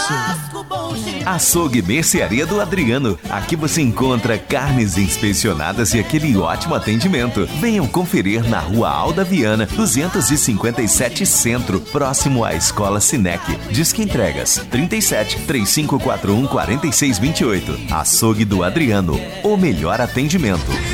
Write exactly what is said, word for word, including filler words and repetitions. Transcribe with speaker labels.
Speaker 1: Açougue Mercearia do Adriano. Aqui você encontra carnes inspecionadas e aquele ótimo atendimento. Venham conferir na Rua Alda Viana, duzentos e cinquenta e sete Centro, próximo à Escola Sinec. Disque entregas trinta e sete, três cinco quatro um, quatro seis dois oito. Açougue do Adriano, o melhor atendimento.